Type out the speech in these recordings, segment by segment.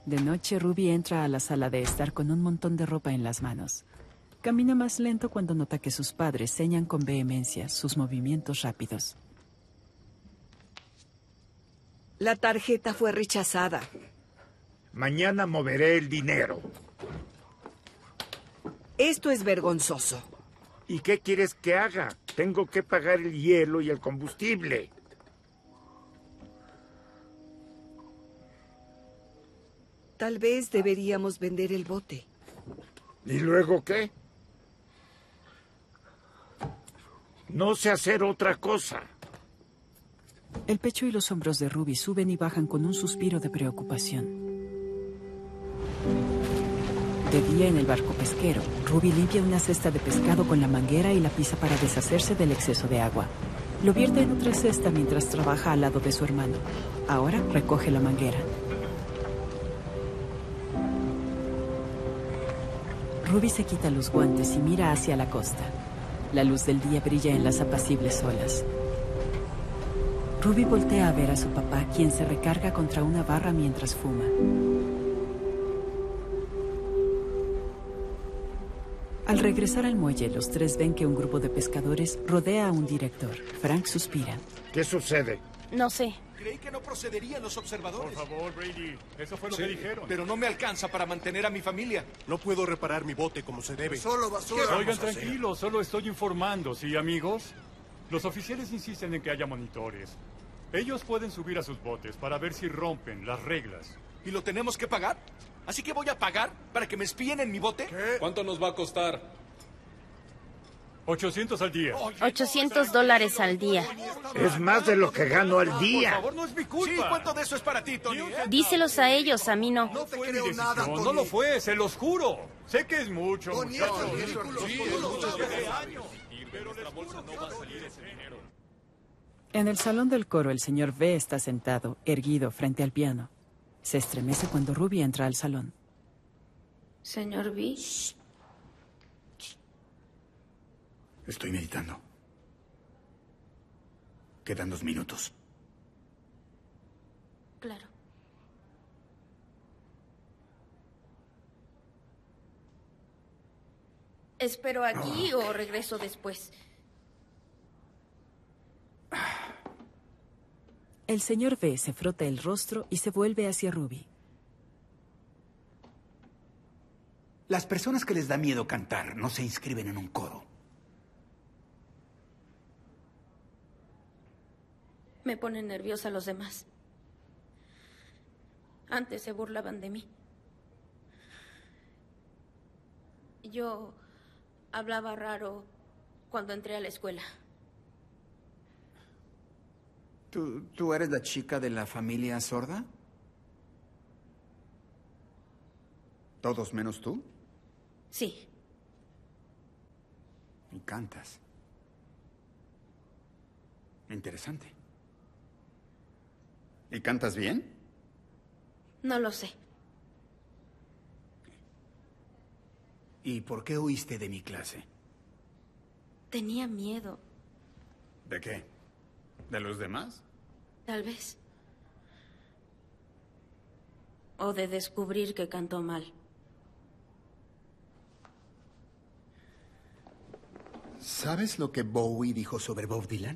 De noche, Ruby entra a la sala de estar con un montón de ropa en las manos. Camina más lento cuando nota que sus padres señan con vehemencia sus movimientos rápidos. La tarjeta fue rechazada. Mañana moveré el dinero. Esto es vergonzoso. ¿Y qué quieres que haga? Tengo que pagar el hielo y el combustible. Tal vez deberíamos vender el bote. ¿Y luego qué? No sé hacer otra cosa. El pecho y los hombros de Ruby suben y bajan con un suspiro de preocupación. De día en el barco pesquero, Ruby limpia una cesta de pescado con la manguera y la pisa para deshacerse del exceso de agua. Lo vierte en otra cesta mientras trabaja al lado de su hermano. Ahora recoge la manguera. Ruby se quita los guantes y mira hacia la costa. La luz del día brilla en las apacibles olas. Ruby voltea a ver a su papá, quien se recarga contra una barra mientras fuma. Al regresar al muelle, los tres ven que un grupo de pescadores rodea a un director. Frank suspira. ¿Qué sucede? No sé. Creí que no procederían los observadores. Por favor, Brady. Eso fue lo que dijeron. Pero no me alcanza para mantener a mi familia. No puedo reparar mi bote como se debe. Solo basura. Oigan, tranquilos. Solo estoy informando, ¿sí, amigos? Los oficiales insisten en que haya monitores. Ellos pueden subir a sus botes para ver si rompen las reglas. ¿Y lo tenemos que pagar? ¿Así que voy a pagar para que me espíen en mi bote? ¿Qué? ¿Cuánto nos va a costar? 800 al día. $800 al día. Es más de lo que gano al día. Por favor, no es mi culpa. Sí, ¿cuánto de eso es para ti, Tony? Díselos a ellos, a mí no. No te Fue creo mi nada, decisión, Tony. no lo fue, se los juro. Sé que es mucho, Tony, muchachos. eso es ridículo. Sí, Tú es lo mucho sabes. años. Pero nuestra bolsa no va a salir ese dinero. En el salón del coro, el señor V está sentado, erguido, frente al piano. Se estremece cuando Ruby entra al salón. Señor V. Estoy meditando. Quedan 2 minutos. Claro. ¿Espero aquí o regreso después? El señor V se frota el rostro y se vuelve hacia Ruby. Las personas que les da miedo cantar no se inscriben en un coro. Me ponen nerviosa los demás. Antes se burlaban de mí. Yo hablaba raro cuando entré a la escuela. ¿Tú eres la chica de la familia sorda? ¿Todos menos tú? Sí. Y cantas. Interesante. ¿Y cantas bien? No lo sé. ¿Y por qué huiste de mi clase? Tenía miedo, ¿De qué? ¿De los demás? tal vez. O de descubrir que cantó mal. ¿Sabes lo que Bowie dijo sobre Bob Dylan?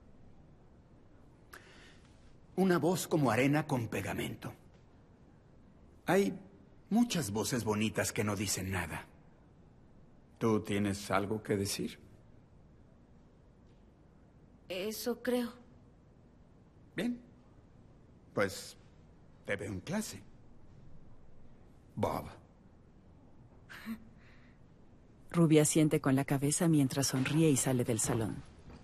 Una voz como arena con pegamento. Hay muchas voces bonitas que no dicen nada. ¿Tú tienes algo que decir? Eso creo. Bien. Pues te veo en clase. Bob. Ruby asiente con la cabeza mientras sonríe y sale del salón.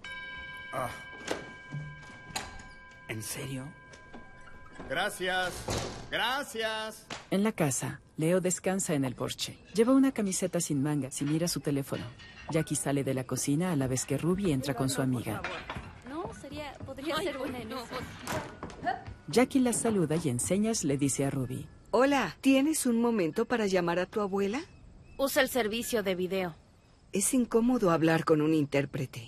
¿En serio? Gracias. Gracias. En la casa, Leo descansa en el porche. Lleva una camiseta sin mangas y mira su teléfono. Jackie sale de la cocina a la vez que Ruby entra con su amiga. No, podría ser buena en eso. Jackie la saluda y en señas le dice a Ruby. Hola, ¿tienes un momento para llamar a tu abuela? Usa el servicio de video. Es incómodo hablar con un intérprete.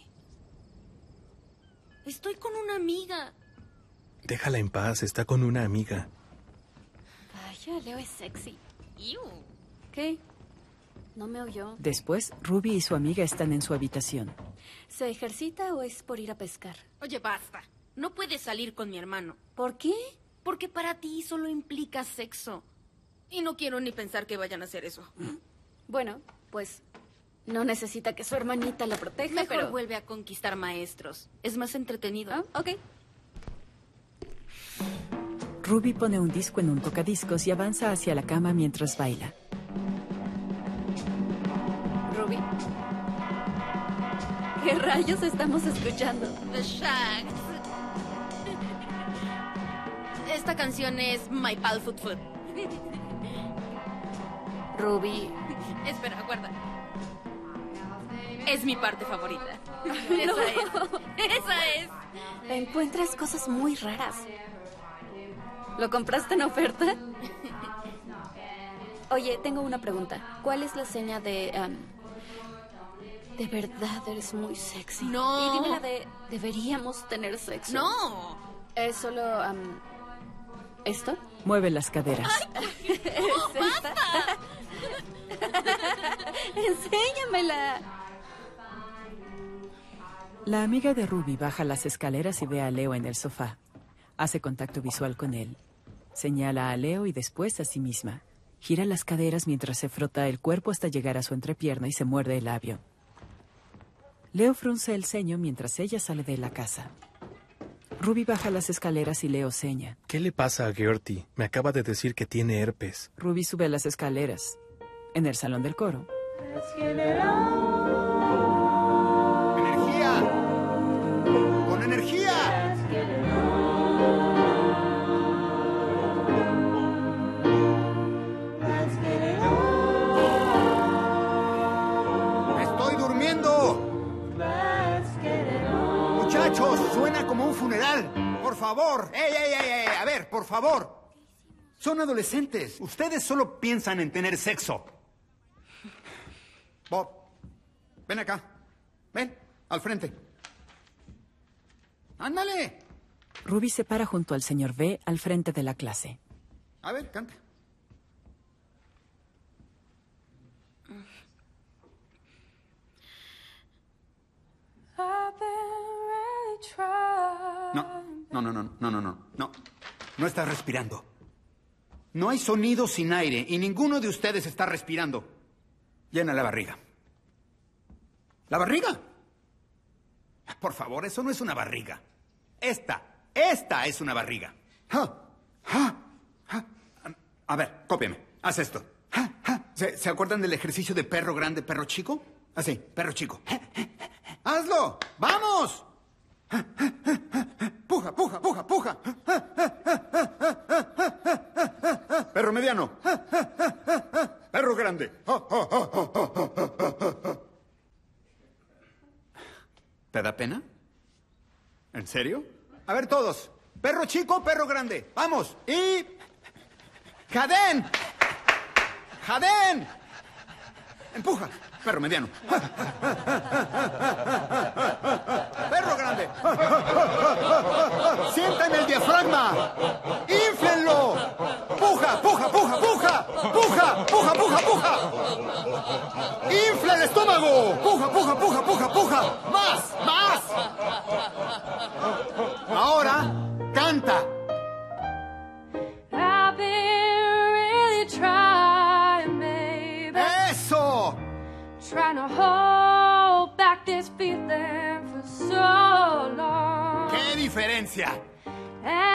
Estoy con una amiga. Déjala en paz, está con una amiga. Ya, Leo es sexy. Iu. ¿Qué? No me oyó. Después, Ruby y su amiga están en su habitación. ¿Se ejercita o es por ir a pescar? Oye, basta. No puedes salir con mi hermano. ¿Por qué? Porque para ti solo implica sexo. Y no quiero ni pensar que vayan a hacer eso. Bueno, pues no necesita que su hermanita la proteja, Mejor pero... vuelve a conquistar maestros. Es más entretenido. Ah, ok. Ruby pone un disco en un tocadiscos y avanza hacia la cama mientras baila. Ruby. ¿Qué rayos estamos escuchando? The Shags. Esta canción es My Pal Foot Foot. Ruby. Espera, guarda. Es mi parte favorita. Esa es. Esa es. Encuentras cosas muy raras. ¿Lo compraste en oferta? Oye, tengo una pregunta. ¿Cuál es la seña de... de verdad eres muy sexy? No. Y dime la de... deberíamos tener sexo. No. Es solo... ¿esto? Mueve las caderas. ¿Es esta? Enséñamela. La amiga de Ruby baja las escaleras y ve a Leo en el sofá. Hace contacto visual con él. Señala a Leo y después a sí misma. Gira las caderas mientras se frota el cuerpo hasta llegar a su entrepierna y se muerde el labio. Leo frunce el ceño mientras ella sale de la casa. Ruby baja las escaleras y Leo seña. ¿Qué le pasa a Gertie? Me acaba de decir que tiene herpes. Ruby sube las escaleras. En el salón del coro. ¡Energía! ¡Con energía! ¡Estoy durmiendo! Muchachos, suena como un funeral. Por favor. ¡Ey! A ver, por favor. Son adolescentes. Ustedes solo piensan en tener sexo. Bob, ven acá. Ven, al frente. ¡Ándale! Ruby se para junto al señor B al frente de la clase. A ver, canta. No. No estás respirando. No hay sonido sin aire y ninguno de ustedes está respirando. Llena la barriga. ¿La barriga? Por favor, eso no es una barriga. Esta es una barriga. A ver, cópiame. Haz esto. ¿Se acuerdan del ejercicio de perro grande, perro chico? Así, perro chico. ¡Hazlo! ¡Vamos! Puja. Perro mediano. Perro grande. ¿Te da pena? ¿En serio? A ver todos. Perro chico, perro grande. Vamos. Y... ¡Jadén! Empuja. Perro mediano. Perro grande. Sientan el diafragma. ¡Inflenlo! ¡Puja! ¡Infla el estómago! ¡Puja! ¡Más! Ahora, canta. I've been really trying, baby. ¡Eso! Trying to hold back this feeling for so long. ¡Qué diferencia!